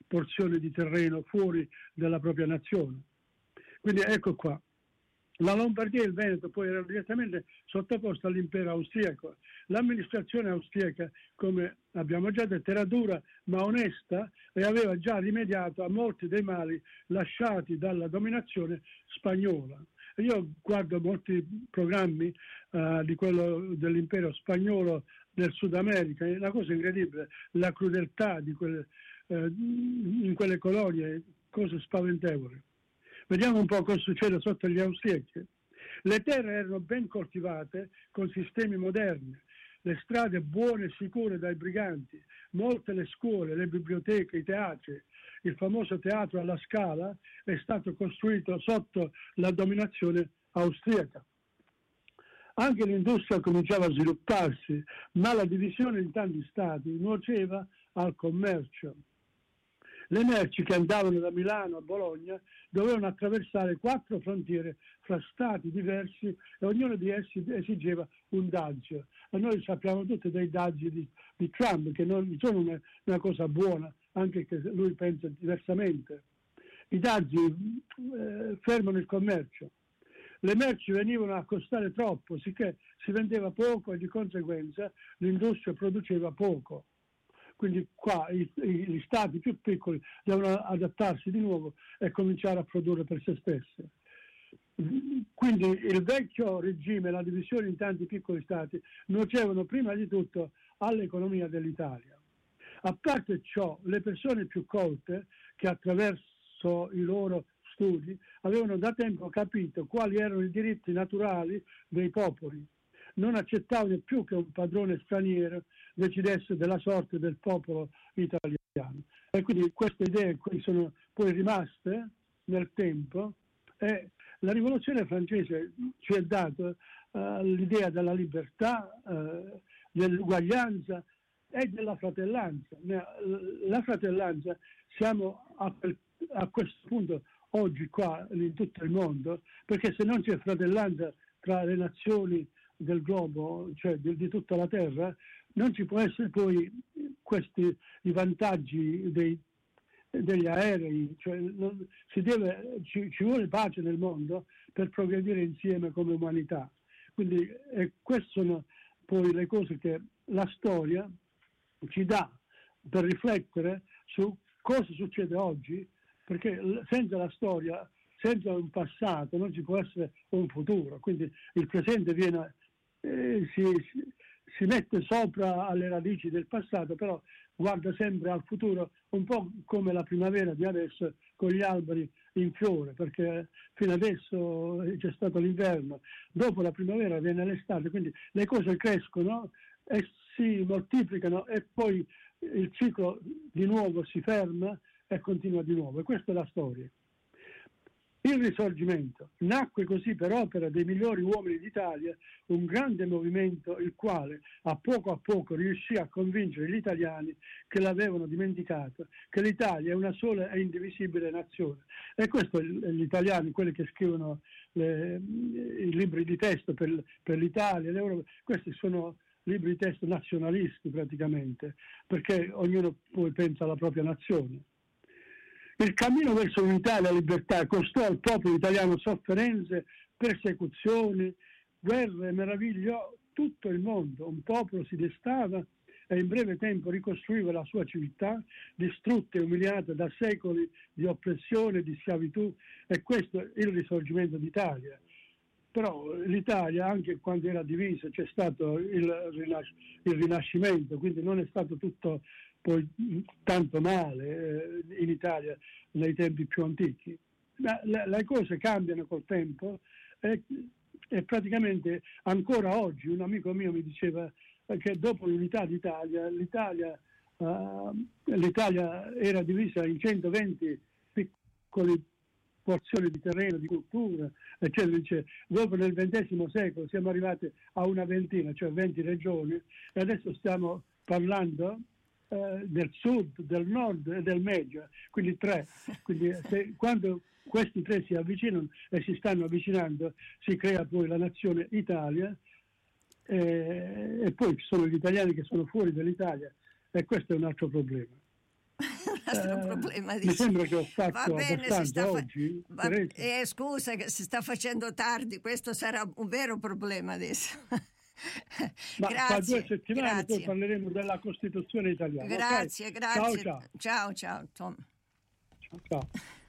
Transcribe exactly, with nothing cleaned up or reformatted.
porzione di terreno fuori dalla propria nazione. Quindi ecco qua. La Lombardia e il Veneto poi erano direttamente sottoposti all'impero austriaco. L'amministrazione austriaca, come abbiamo già detto, era dura ma onesta e aveva già rimediato a molti dei mali lasciati dalla dominazione spagnola. Io guardo molti programmi uh, di quello dell'impero spagnolo del Sud America, è una cosa incredibile, la crudeltà di quelle, uh, in quelle colonie, cose spaventevoli. Vediamo un po' cosa succede sotto gli austriaci. Le terre erano ben coltivate con sistemi moderni, le strade buone e sicure dai briganti, molte le scuole, le biblioteche, i teatri. Il famoso teatro alla Scala è stato costruito sotto la dominazione austriaca. Anche l'industria cominciava a svilupparsi, ma la divisione in tanti stati nuoceva al commercio. Le merci che andavano da Milano a Bologna dovevano attraversare quattro frontiere fra stati diversi e ognuno di essi esigeva un daggio. E noi sappiamo tutti dei daggi di, di Trump, che non sono una, una cosa buona, anche che lui pensa diversamente. I daggi eh, fermano il commercio. Le merci venivano a costare troppo, sicché si vendeva poco e di conseguenza l'industria produceva poco. Quindi qua i, i, gli stati più piccoli devono adattarsi di nuovo e cominciare a produrre per se stessi. Quindi il vecchio regime, la divisione in tanti piccoli stati, nuocevano prima di tutto all'economia dell'Italia. A parte ciò, le persone più colte, che attraverso i loro studi avevano da tempo capito quali erano i diritti naturali dei popoli, non accettavano più che un padrone straniero decidesse della sorte del popolo italiano. E quindi queste idee qui sono poi rimaste nel tempo e la rivoluzione francese ci ha dato uh, l'idea della libertà, uh, dell'uguaglianza e della fratellanza. La fratellanza, siamo a, a questo punto oggi qua in tutto il mondo, perché se non c'è fratellanza tra le nazioni del globo, cioè di, di tutta la terra, non ci può essere poi questi i vantaggi dei, degli aerei, cioè non, si deve, ci, ci vuole pace nel mondo per progredire insieme come umanità. Quindi eh, queste sono poi le cose che la storia ci dà per riflettere su cosa succede oggi, perché senza la storia, senza un passato, non ci può essere un futuro. Quindi il presente viene Eh, si, si, si mette sopra alle radici del passato, però guarda sempre al futuro, un po' come la primavera di adesso con gli alberi in fiore, perché fino adesso c'è stato l'inverno, dopo la primavera viene l'estate, quindi le cose crescono e si moltiplicano e poi il ciclo di nuovo si ferma e continua di nuovo, e questa è la storia. Il Risorgimento nacque così per opera dei migliori uomini d'Italia, un grande movimento il quale a poco a poco riuscì a convincere gli italiani che l'avevano dimenticato, che l'Italia è una sola e indivisibile nazione. E questo gli italiani, quelli che scrivono le, i libri di testo per, per l'Italia, l'Europa, questi sono libri di testo nazionalisti praticamente, perché ognuno poi pensa alla propria nazione. Il cammino verso l'unità e la libertà costò al popolo italiano sofferenze, persecuzioni, guerre, meravigliò tutto il mondo. Un popolo si destava e in breve tempo ricostruiva la sua civiltà, distrutta e umiliata da secoli di oppressione e di schiavitù, e questo è il Risorgimento d'Italia. Però l'Italia, anche quando era divisa, c'è stato il, rinas- il Rinascimento, quindi non è stato tutto poi tanto male eh, in Italia nei tempi più antichi. Ma le, le cose cambiano col tempo e, e praticamente ancora oggi un amico mio mi diceva che dopo l'unità d'Italia l'Italia, uh, l'Italia era divisa in centoventi piccoli porzioni di terreno, di cultura, eccetera, eccetera. Dopo nel ventesimo secolo siamo arrivati a una ventina, cioè venti regioni, e adesso stiamo parlando eh, del sud, del nord e del medio, quindi tre. Quindi se, quando questi tre si avvicinano e si stanno avvicinando, si crea poi la nazione Italia, eh, e poi ci sono gli italiani che sono fuori dall'Italia, e questo è un altro problema. Un altro eh, problema. Mi sembra che ho fatto Va bene, si sta fa... oggi. Va... Eh, scusa che si sta facendo tardi, questo sarà un vero problema adesso. Ma grazie, tra due settimane grazie. poi parleremo della Costituzione italiana. Grazie, okay? grazie. Ciao, ciao. Ciao, ciao, Tom. Ciao, ciao.